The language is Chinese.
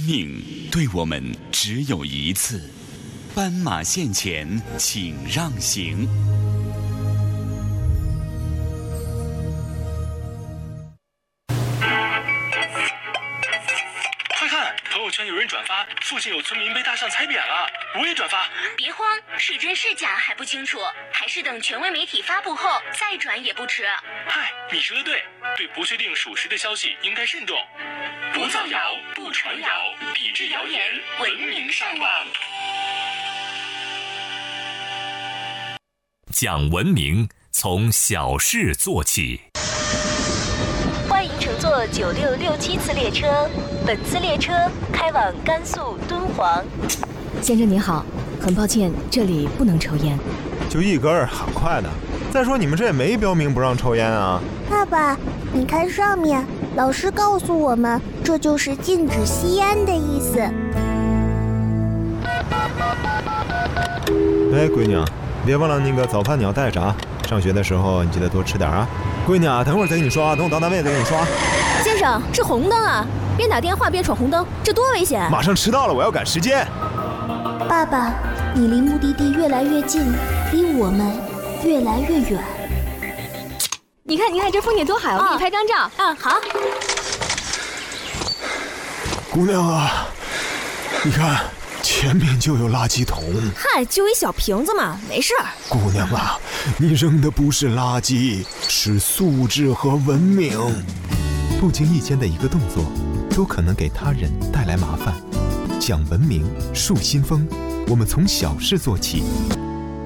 命对我们只有一次，斑马线前请让行。 快看，朋友圈有人转发，附近有村民被大象踩扁了，我也转发。 别慌，是真是假还不清楚，还是等权威媒体发布后再转也不迟。 嗨，你说的对，对不确定属实的消息应该慎重，不造谣，不传谣，抵制谣言，文明上网。 讲文明，从小事做起。 欢迎乘坐9667次列车，本次列车开往甘肃敦煌。 先生您好，很抱歉，这里不能抽烟。 就一根儿，很快的。再说你们这也没标明不让抽烟啊。 爸爸，你看上面，老师告诉我们，这就是禁止吸烟的意思。 哎，闺女，别忘了那个早饭你要带着啊。上学的时候你记得多吃点啊。闺女啊，等会儿再给你刷，等我到单位再给你刷。 先生，是红灯啊，边打电话边闯红灯，这多危险！ 马上迟到了，我要赶时间。 爸爸，你离目的地越来越近，离我们越来越远。 你看这风景多好，我给你拍张照。好。 姑娘啊，你看前面就有垃圾桶。 嗨，就一小瓶子嘛，没事儿。 姑娘啊，你扔的不是垃圾，是素质和文明。不经意间的一个动作，都可能给他人带来麻烦。讲文明，树新风，我们从小事做起。